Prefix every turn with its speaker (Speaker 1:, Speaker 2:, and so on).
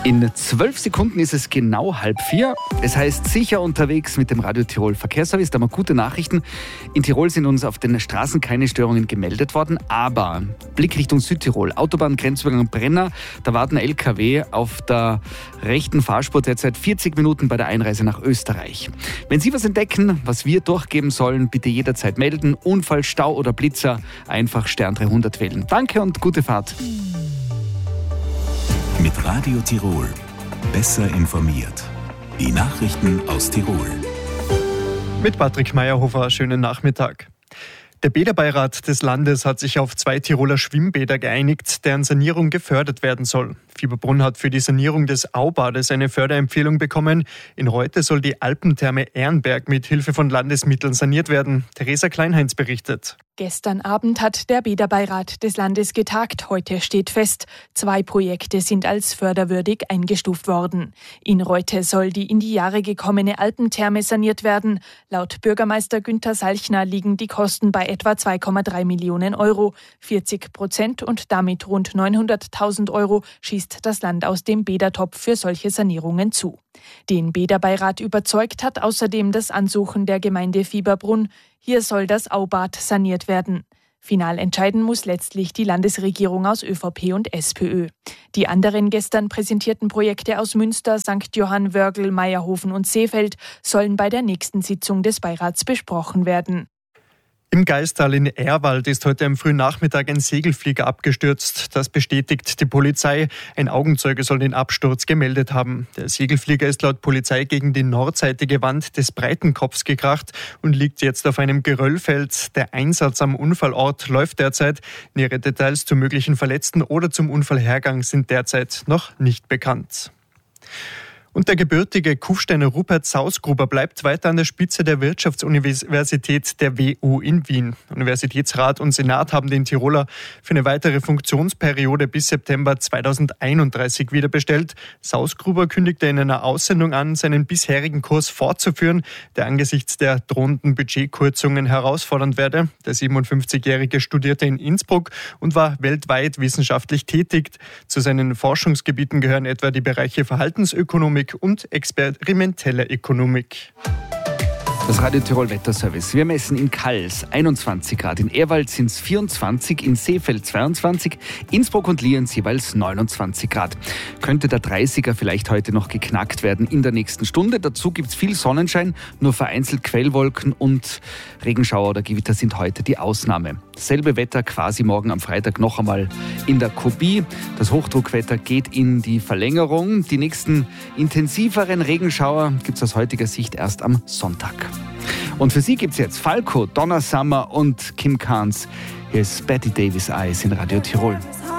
Speaker 1: In 12 Sekunden ist es genau 3:30. Es heißt sicher unterwegs mit dem Radio Tirol Verkehrsservice. Da haben wir gute Nachrichten. In Tirol sind uns auf den Straßen keine Störungen gemeldet worden, aber Blick Richtung Südtirol. Autobahngrenzübergang Brenner, da warten LKW auf der rechten Fahrspur derzeit 40 Minuten bei der Einreise nach Österreich. Wenn Sie was entdecken, was wir durchgeben sollen, bitte jederzeit melden. Unfall, Stau oder Blitzer, einfach Stern 300 wählen. Danke und gute Fahrt.
Speaker 2: Mit Radio Tirol. Besser informiert. Die Nachrichten aus Tirol.
Speaker 3: Mit Patrick Meyerhofer, schönen Nachmittag. Der Bäderbeirat des Landes hat sich auf 2 Tiroler Schwimmbäder geeinigt, deren Sanierung gefördert werden soll. Fieberbrunn hat für die Sanierung des Aubades eine Förderempfehlung bekommen. In Reute soll die Alpentherme Ehrenberg mit Hilfe von Landesmitteln saniert werden. Theresa Kleinheinz berichtet.
Speaker 4: Gestern Abend hat der Bäderbeirat des Landes getagt. Heute steht fest, 2 Projekte sind als förderwürdig eingestuft worden. In Reute soll die in die Jahre gekommene Alpentherme saniert werden. Laut Bürgermeister Günther Salchner liegen die Kosten bei etwa 2,3 Millionen Euro. 40% und damit rund 900.000 Euro schießt das Land aus dem Bädertopf für solche Sanierungen zu. Den Bäderbeirat überzeugt hat außerdem das Ansuchen der Gemeinde Fieberbrunn. Hier soll das Aubad saniert werden. Final entscheiden muss letztlich die Landesregierung aus ÖVP und SPÖ. Die anderen gestern präsentierten Projekte aus Münster, St. Johann, Wörgl, Meierhofen und Seefeld sollen bei der nächsten Sitzung des Beirats besprochen werden.
Speaker 3: Im Gaistal in Ehrwald ist heute am frühen Nachmittag ein Segelflieger abgestürzt. Das bestätigt die Polizei. Ein Augenzeuge soll den Absturz gemeldet haben. Der Segelflieger ist laut Polizei gegen die nordseitige Wand des Breitenkopfs gekracht und liegt jetzt auf einem Geröllfeld. Der Einsatz am Unfallort läuft derzeit. Nähere Details zu möglichen Verletzten oder zum Unfallhergang sind derzeit noch nicht bekannt. Und der gebürtige Kufsteiner Rupert Sausgruber bleibt weiter an der Spitze der Wirtschaftsuniversität der WU in Wien. Universitätsrat und Senat haben den Tiroler für eine weitere Funktionsperiode bis September 2031 wiederbestellt. Sausgruber kündigte in einer Aussendung an, seinen bisherigen Kurs fortzuführen, der angesichts der drohenden Budgetkürzungen herausfordernd werde. Der 57-Jährige studierte in Innsbruck und war weltweit wissenschaftlich tätig. Zu seinen Forschungsgebieten gehören etwa die Bereiche Verhaltensökonomik und experimentelle Ökonomik.
Speaker 1: Das Radio Tirol Wetterservice. Wir messen in Kals 21 Grad, in Ehrwald sind es 24, in Seefeld 22, Innsbruck und Lienz jeweils 29 Grad. Könnte der 30er vielleicht heute noch geknackt werden in der nächsten Stunde. Dazu gibt es viel Sonnenschein, nur vereinzelt Quellwolken und Regenschauer oder Gewitter sind heute die Ausnahme. Selbe Wetter quasi morgen am Freitag noch einmal in der Kopie. Das Hochdruckwetter geht in die Verlängerung. Die nächsten intensiveren Regenschauer gibt es aus heutiger Sicht erst am Sonntag. Und für Sie gibt es jetzt Falco, Donna Summer und Kim Carnes. Hier ist Betty Davis Eyes in Radio Tirol.